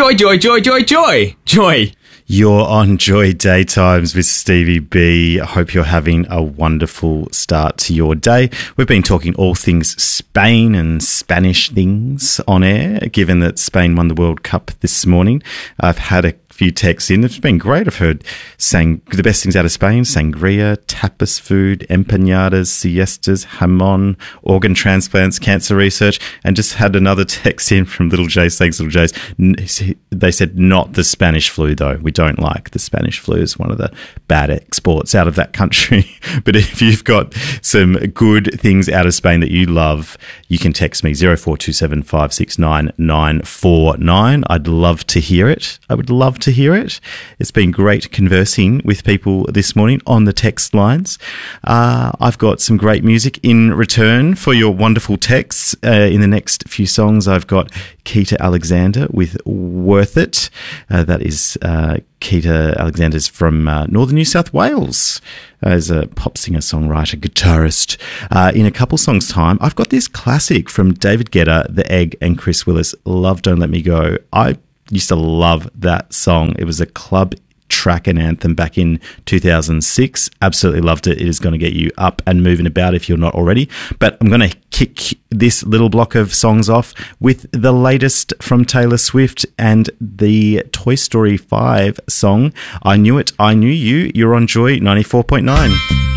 Joy, joy, joy, joy, joy, joy. You're on Joy Daytimes with Stevie B. I hope you're having a wonderful start to your day. We've been talking all things Spain and Spanish things on air, given that Spain won the World Cup this morning. I've had a few texts in. It's been great. I've heard the best things out of Spain: sangria, tapas food, empanadas, siestas, jamon, organ transplants, cancer research, and just had another text in from Little Jace. Thanks, Little Jace. They said not the Spanish flu, though. We don't like the Spanish flu. It's one of the bad exports out of that country. But if you've got some good things out of Spain that you love, you can text me 0427 569 949. I'd love to hear it. I would love to hear it. It's been great conversing with people this morning on the text lines. I've got some great music in return for your wonderful texts. In the next few songs, I've got Keita Alexander with Worth It. That is Keita Alexander's from northern New South Wales as a pop singer, songwriter, guitarist. In a couple songs' time, I've got this classic from David Guetta, The Egg, and Chris Willis, Love Don't Let Me Go. I used to love that song. It was a club track and anthem back in 2006. Absolutely loved it. It is going to get you up and moving about if you're not already. But I'm going to kick this little block of songs off with the latest from Taylor Swift and the Toy Story 5 song, I Knew It, I Knew You. You're on Joy 94.9.